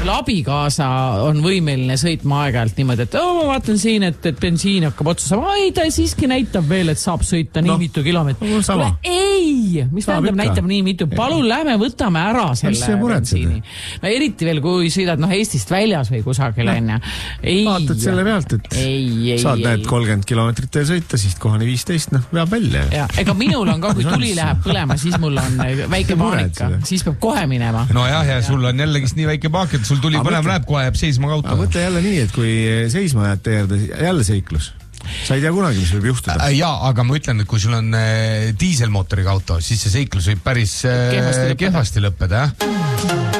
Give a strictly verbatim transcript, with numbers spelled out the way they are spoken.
veel abikaasa on võimeline sõitma aeg-ajalt niimoodi, et oh, ma vaatan siin, et, et bensiin hakkab otsa saama. Ai, ta siiski näitab veel, et saab sõita nii no, mitu kilomeetrit. Ei, mis tähendab näitab nii mitu? Palun lähme võtame ära selle bensiini. No eriti veel, kui sõidad noh, Eestist väljas või kusagil no. enne. Ei, vaatad selle pealt, et ei, ei, saad ei, näed kolmkümmend kilomeetrit tee sõita, siis kohani viisteist, noh, veab välja. Ja, ega minul on ka, kui tuli läheb põlema, siis mul on väike paanika. Siis peab kohe minema. No jah, ja sul on jällegist nii väike paak, et sul tuli põlema läheb, kohe jääb seisma ka auto. Aga mõtle jälle nii, et kui seisma jääd teerda, jälle seiklus. Sa ei tea kunagi, mis võib juhtuda. Jaa, aga ma ütlen, et kui sul on diiselmootoriga auto, siis see seiklus võib päris kehvasti lõppeda.